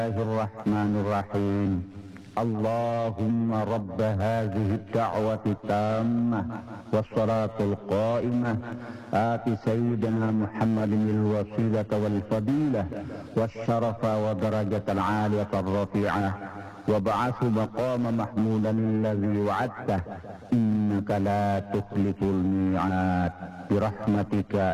الله الرحمن الرحيم. اللهم رب هذه الدعوة التامة والصلاة القائمة آت سيدنا محمد الوسيلة والفضيلة والشرف ودرجة العالية الرفيعة وابعث مقام محمودا الذي وعدته إنك لا تخلف الميعاد برحمتك